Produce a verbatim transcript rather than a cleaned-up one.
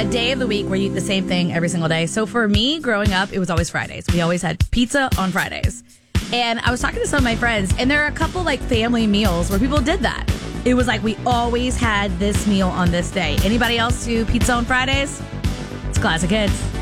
a day of the week where you eat the same thing every single day. So for me, growing up, it was always Fridays. We always had pizza on Fridays. And I was talking to some of my friends, and there are a couple like family meals where people did that. It was like we always had this meal on this day. Anybody else do pizza on Fridays? It's Classic Hits.